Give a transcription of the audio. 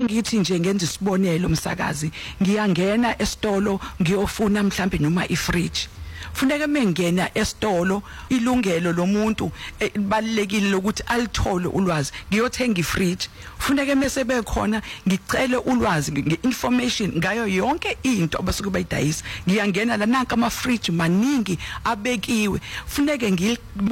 ngithi nje ngenza isibonelo umsakazi, ngiyangena esitolo ngiyofuna mhlambe noma ifridge. Funeka mengena esitolo ilungelo lomuntu balekile ukuthi alithole ulwazi ngiyothenga ifridge. Funeka mase bekhona ngicele ulwazi ngeinformation ngayo yonke into abasuke bayidayisa. Ngiyangena la nanka ama fridge maningi abekiwe. Funeka